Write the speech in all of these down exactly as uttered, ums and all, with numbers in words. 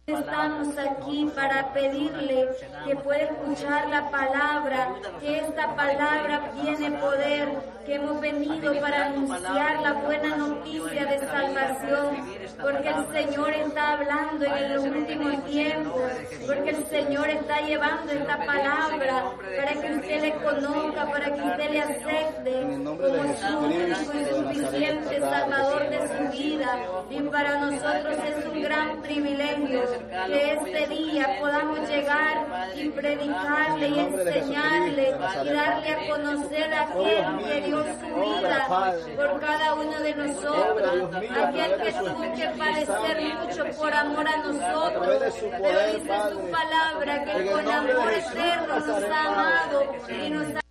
Estamos aquí para pedirle que pueda escuchar la palabra, que esta palabra tiene poder, que hemos venido para anunciar la buena noticia de salvación, porque el Señor está hablando en los últimos tiempos, porque el Señor está llevando esta palabra para que usted le conozca, para que usted le acepte como su único y suficiente Salvador de su vida. Y para nosotros es un gran privilegio que este día podamos llegar y predicarle y enseñarle y darle a conocer a aquel que dio su vida por cada uno de nosotros, aquel que tuvo que padecer mucho por amor a nosotros, pero dice su palabra que con amor eterno nos ha amado y nos ha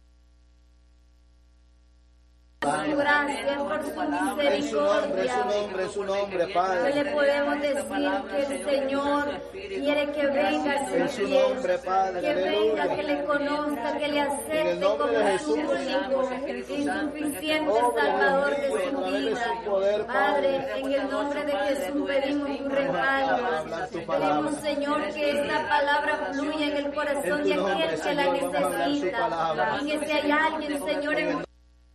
su gracia, por su misericordia. En su nombre, en su nombre, Padre. Hoy le podemos decir que el Señor quiere que venga a En sus su pies, nombre, Padre, que venga, aleluya. que le conozca, que le En el acepte nombre como de su Jesús. único y suficiente Obra, Salvador Dios mío, de a su través de vida. su poder, Padre, Padre. en el nombre de Jesús pedimos tu respaldo. Hablar tu Pedimos, palabra. Señor, que esta palabra fluya en el corazón En de tu nombre, aquel que la Señor, vamos a hablar su necesita. palabra. Y que si hay alguien, Señor, en el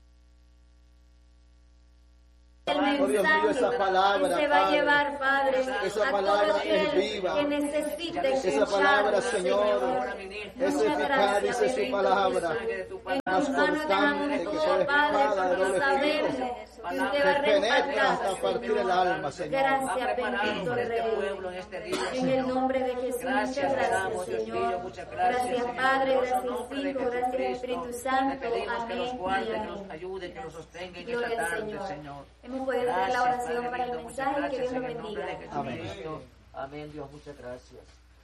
Oh, Dios mío, esa palabra, se va a Padre. llevar, Padre, Esa a palabra todo es aquel viva. que necesite Esa escucharla, palabra, Señor, es Muchas eficaz, gracias, dice su bendito palabra. Jesús. En Más tus manos constante dejamos que todo, toda Padre, espada de porque doble sabemos filo, que usted va a que penetra respaldar, hasta partir el Señor. alma, Señor. Gracias, bendito Rey. En el nombre de Jesús, muchas gracias, Señor. Gracias, Padre, gracias, Hijo, gracias, Espíritu Santo. Amén y amén. Ayude, que nos sostenga en Gloria esta al tarde, Señor. Señor. Hemos podido hacer la oración para el mensaje, que Dios lo bendiga. Amén. Amén, Dios, muchas gracias.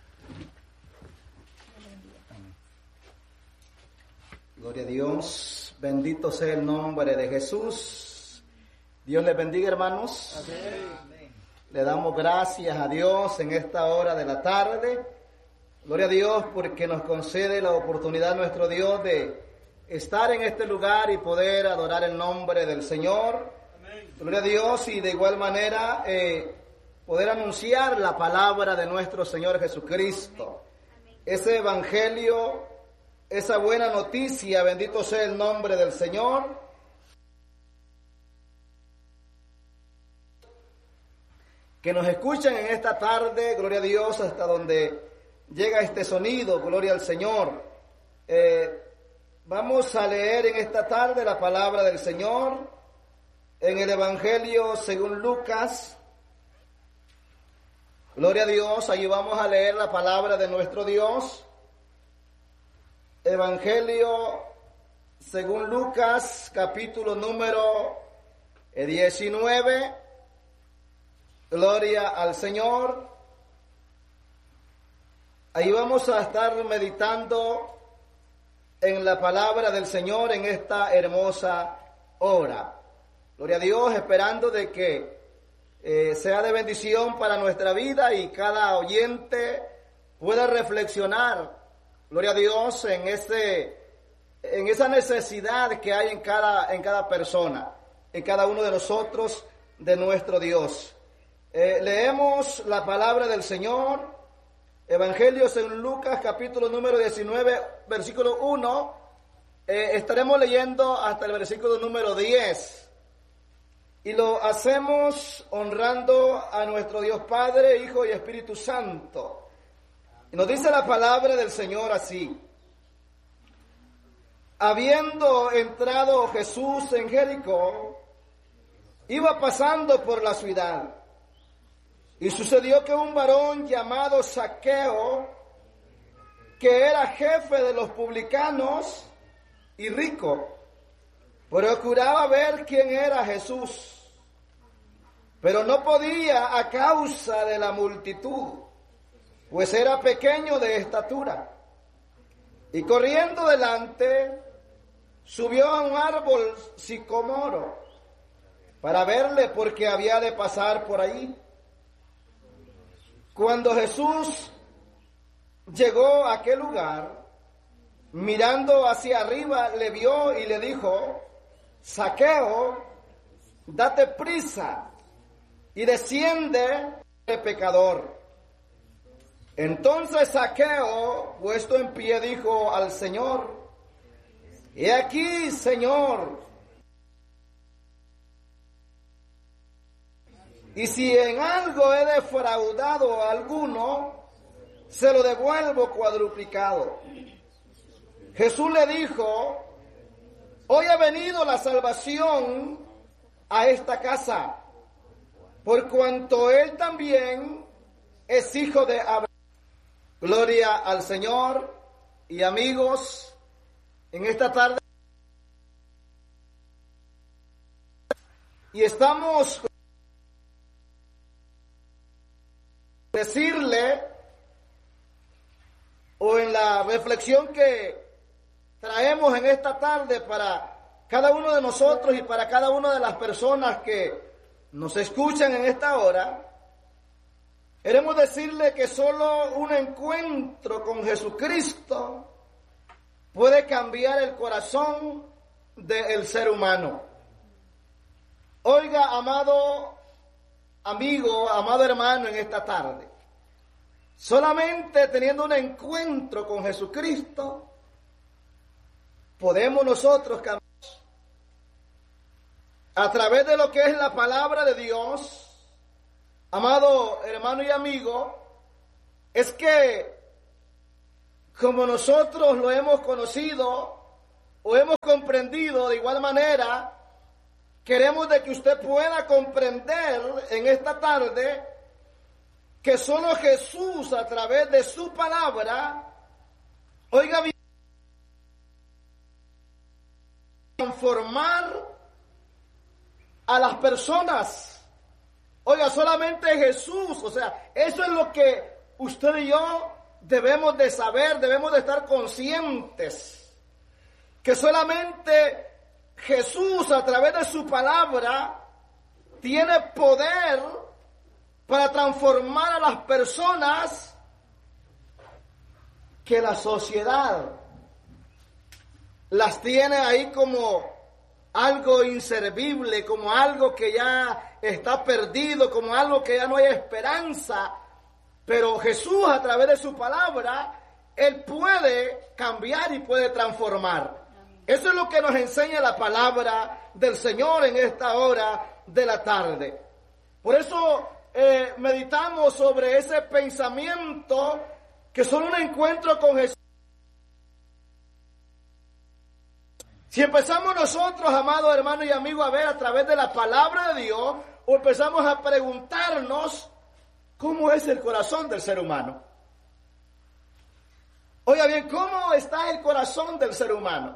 Gloria a Dios. Bendito sea el nombre de Jesús. Dios les bendiga, hermanos. Amén. Le damos gracias a Dios en esta hora de la tarde. Gloria a Dios porque nos concede la oportunidad, nuestro Dios, de estar en este lugar y poder adorar el nombre del Señor. Amén. Gloria a Dios, y de igual manera eh, poder anunciar la palabra de nuestro Señor Jesucristo. Amén. Ese evangelio, esa buena noticia, bendito sea el nombre del Señor. Que nos escuchan en esta tarde, gloria a Dios, hasta donde llega este sonido, gloria al Señor. Eh, vamos a leer en esta tarde la palabra del Señor en el Evangelio según Lucas. Gloria a Dios, ahí vamos a leer la palabra de nuestro Dios. Evangelio según Lucas, capítulo número diecinueve. Gloria al Señor. Ahí vamos a estar meditando en la palabra del Señor en esta hermosa hora. Gloria a Dios, esperando de que eh, sea de bendición para nuestra vida y cada oyente pueda reflexionar, gloria a Dios, en ese, en esa necesidad que hay en cada, en cada persona, en cada uno de nosotros, de nuestro Dios. Eh, leemos la palabra del Señor, Evangelio según Lucas, capítulo número diecinueve, versículo uno. Eh, estaremos leyendo hasta el versículo número diez. Y lo hacemos honrando a nuestro Dios Padre, Hijo y Espíritu Santo. Y nos dice la palabra del Señor así: habiendo entrado Jesús en Jericó, iba pasando por la ciudad. Y sucedió que un varón llamado Zaqueo, que era jefe de los publicanos y rico, procuraba ver quién era Jesús, pero no podía a causa de la multitud, pues era pequeño de estatura. Y corriendo delante, subió a un árbol sicomoro para verle, porque había de pasar por ahí. Cuando Jesús llegó a aquel lugar, mirando hacia arriba, le vio y le dijo: Zaqueo, date prisa y desciende, pecador, Entonces Zaqueo, puesto en pie, dijo al Señor: he aquí, Señor, y si en algo he defraudado a alguno, se lo devuelvo cuadruplicado. Jesús le dijo: hoy ha venido la salvación a esta casa, por cuanto él también es hijo de Abraham. Gloria al Señor. Y amigos, en esta tarde, y estamos decirle, o en la reflexión que traemos en esta tarde para cada uno de nosotros y para cada una de las personas que nos escuchan en esta hora, queremos decirle que solo un encuentro con Jesucristo puede cambiar el corazón del ser humano. Oiga, amado amigo, amado hermano, en esta tarde, solamente teniendo un encuentro con Jesucristo, podemos nosotros cambiar. A través de lo que es la palabra de Dios, amado hermano y amigo, es que como nosotros lo hemos conocido o hemos comprendido, de igual manera, queremos de que usted pueda comprender en esta tarde que solo Jesús, a través de su palabra, oiga bien, transformar a las personas. Oiga, solamente Jesús, o sea, eso es lo que usted y yo debemos de saber, debemos de estar conscientes, que solamente Jesús, a través de su palabra, tiene poder para transformar a las personas que la sociedad las tiene ahí como algo inservible, como algo que ya está perdido, como algo que ya no hay esperanza. Pero Jesús, a través de su palabra, Él puede cambiar y puede transformar. Eso es lo que nos enseña la palabra del Señor en esta hora de la tarde. Por eso eh, meditamos sobre ese pensamiento que solo un encuentro con Jesús. Si empezamos nosotros, amados hermanos y amigos, a ver a través de la palabra de Dios, o empezamos a preguntarnos cómo es el corazón del ser humano. Oiga bien, ¿cómo está el corazón del ser humano?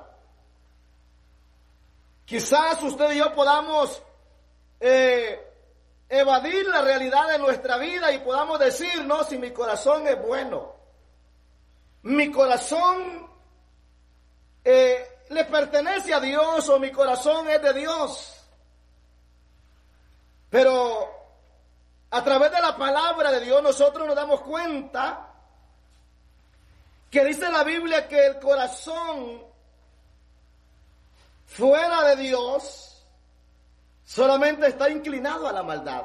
Quizás usted y yo podamos eh, evadir la realidad de nuestra vida y podamos decir, no, si mi corazón es bueno, mi corazón eh, le pertenece a Dios, o mi corazón es de Dios. Pero a través de la palabra de Dios nosotros nos damos cuenta que dice la Biblia que el corazón fuera de Dios solamente está inclinado a la maldad.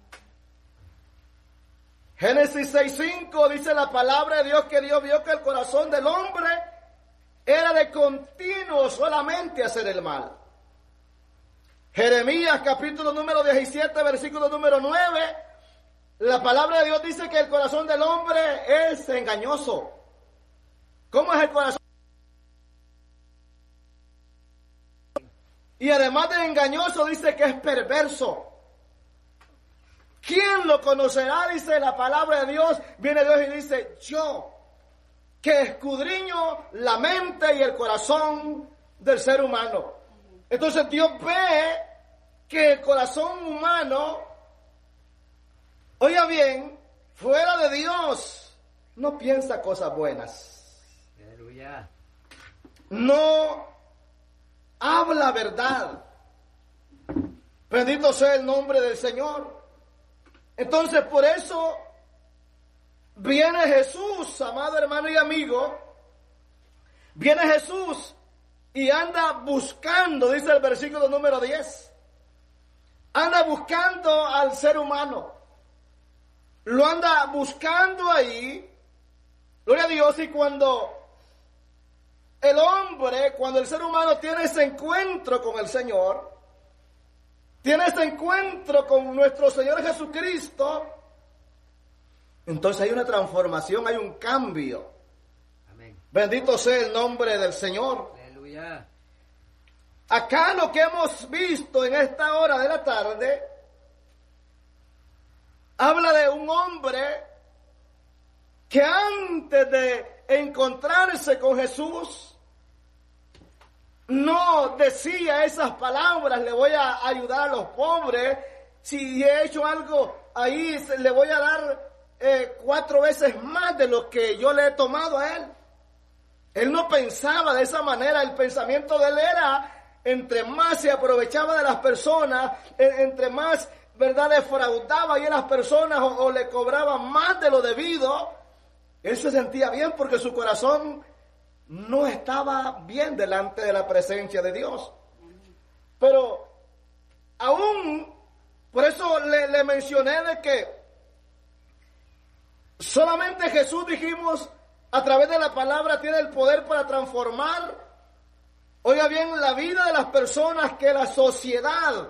Génesis seis cinco dice la palabra de Dios que Dios vio que el corazón del hombre era de continuo solamente hacer el mal. Jeremías capítulo número diecisiete, versículo número nueve, la palabra de Dios dice que el corazón del hombre es engañoso. ¿Cómo es el corazón? Y además de engañoso dice que es perverso. ¿Quién lo conocerá? Dice la palabra de Dios. Viene Dios y dice, yo, que escudriño la mente y el corazón del ser humano. Entonces Dios ve que el corazón humano, oiga bien, fuera de Dios, no piensa cosas buenas. Aleluya. No habla verdad. Bendito sea el nombre del Señor. Entonces por eso viene Jesús, amado hermano y amigo, viene Jesús y anda buscando, dice el versículo número diez, anda buscando al ser humano, lo anda buscando ahí Gloria a Dios. Y cuando el hombre, cuando el ser humano tiene ese encuentro con el Señor, tiene ese encuentro con nuestro Señor Jesucristo, entonces hay una transformación, hay un cambio. Amén. Bendito sea el nombre del Señor. Aleluya. Acá lo que hemos visto en esta hora de la tarde habla de un hombre que antes de encontrarse con Jesús no decía esas palabras: le voy a ayudar a los pobres, si he hecho algo ahí le voy a dar eh, cuatro veces más de lo que yo le he tomado a él. Él no pensaba de esa manera. El pensamiento de él era: entre más se aprovechaba de las personas, entre más, ¿verdad?, defraudaba y a las personas o, o le cobraba más de lo debido, él se sentía bien, porque su corazón no estaba bien delante de la presencia de Dios. Pero aún, por eso le, le mencioné de que solamente Jesús, dijimos, a través de la palabra tiene el poder para transformar, oiga bien, la vida de las personas, que la sociedad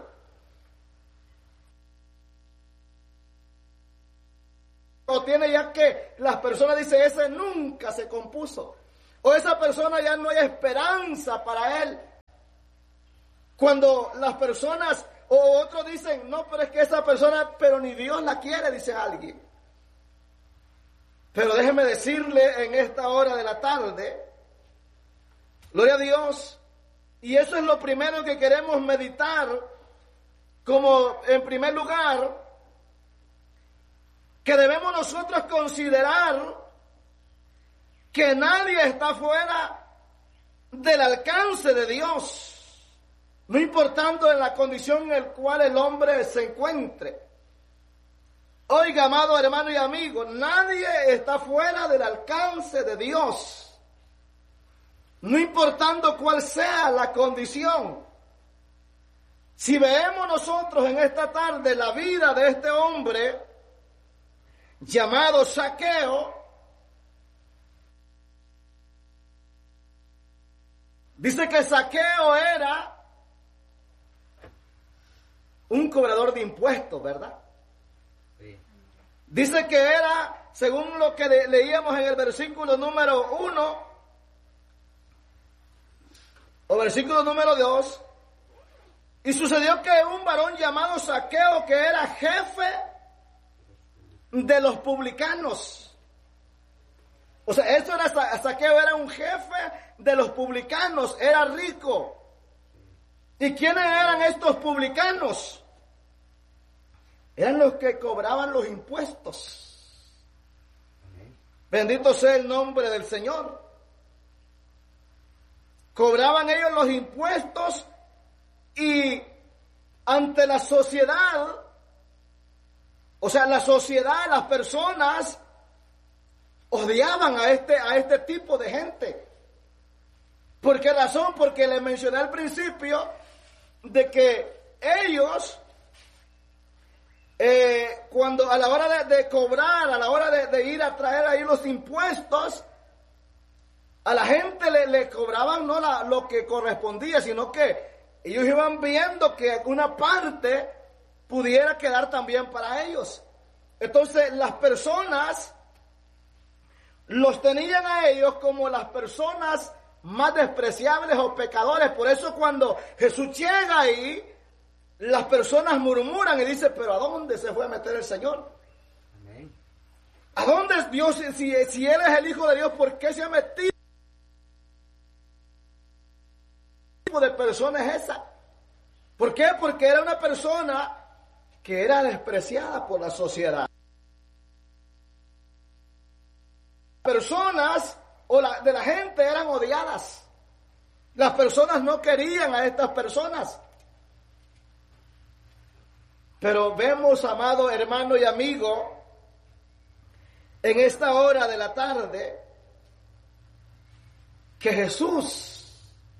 o tiene ya, que las personas dicen: ese nunca se compuso, o esa persona ya no hay esperanza para él. Cuando las personas o otros dicen: no, pero es que esa persona, pero ni Dios la quiere, dice alguien. Pero déjeme decirle en esta hora de la tarde, gloria a Dios, y eso es lo primero que queremos meditar, como en primer lugar, que debemos nosotros considerar que nadie está fuera del alcance de Dios, no importando en la condición en la cual el hombre se encuentre. Oiga, amado hermano y amigo, nadie está fuera del alcance de Dios, no importando cuál sea la condición. Si vemos nosotros en esta tarde la vida de este hombre llamado Zaqueo, dice que Zaqueo era un cobrador de impuestos, ¿verdad? Sí. Dice que era, según lo que le, leíamos en el versículo número uno, o versículo número dos, y sucedió que un varón llamado Zaqueo, que era jefe de los publicanos, o sea, eso era, Zaqueo era un jefe de los publicanos, era rico. ¿Y quiénes eran estos publicanos? Eran los que cobraban los impuestos. Bendito sea el nombre del Señor. Cobraban ellos los impuestos, y ante la sociedad, o sea, la sociedad, las personas odiaban a este, a este tipo de gente. ¿Por qué razón? Porque les mencioné al principio de que ellos, eh, cuando a la hora de, de cobrar, a la hora de, de ir a traer ahí los impuestos, a la gente le, le cobraban no la, lo que correspondía, sino que ellos iban viendo que una parte pudiera quedar también para ellos. Entonces las personas los tenían a ellos como las personas más despreciables o pecadores. Por eso cuando Jesús llega ahí, las personas murmuran y dicen: pero ¿a dónde se fue a meter el Señor? Amén. ¿A dónde es Dios? Si, si Él es el Hijo de Dios, ¿por qué se ha metido? ¿Qué tipo de persona es esa? ¿Por qué? Porque era una persona que era despreciada por la sociedad. Personas o la, de la gente eran odiadas. Las personas no querían a estas personas. Pero vemos, amado hermano y amigo, en esta hora de la tarde, que Jesús,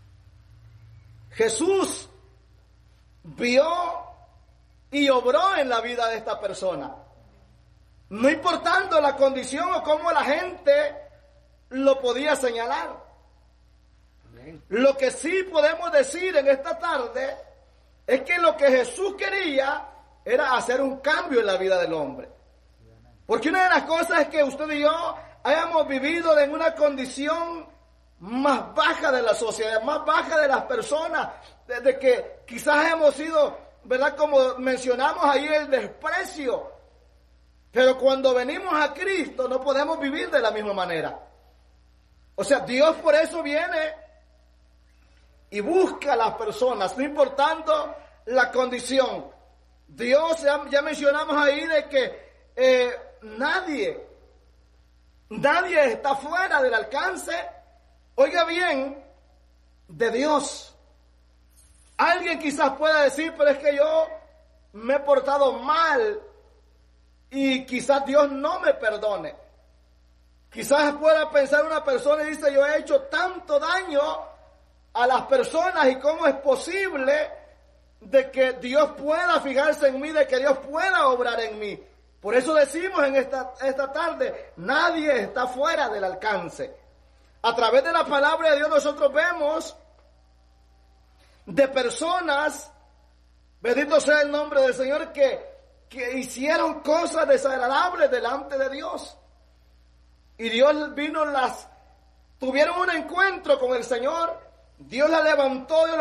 Jesús vio y obró en la vida de esta persona. No importando la condición o cómo la gente lo podía señalar. Amén. Lo que sí podemos decir en esta tarde es que lo que Jesús quería era hacer un cambio en la vida del hombre. Porque una de las cosas es que usted y yo hayamos vivido en una condición más baja de la sociedad, más baja de las personas, desde que quizás hemos sido, ¿verdad? Como mencionamos ahí, el desprecio. Pero cuando venimos a Cristo no podemos vivir de la misma manera. O sea, Dios por eso viene y busca a las personas, no importando la condición. Dios, ya, ya mencionamos ahí de que eh, nadie, nadie está fuera del alcance, oiga bien, de Dios. Alguien quizás pueda decir, pero es que yo me he portado mal y quizás Dios no me perdone. Quizás pueda pensar una persona y dice, yo he hecho tanto daño a las personas, y cómo es posible de que Dios pueda fijarse en mí, de que Dios pueda obrar en mí. Por eso decimos en esta, esta tarde, nadie está fuera del alcance. A través de la palabra de Dios nosotros vemos de personas, bendito sea el nombre del Señor, que, que hicieron cosas desagradables delante de Dios. Y Dios vino, las tuvieron un encuentro con el Señor, Dios la levantó, Dios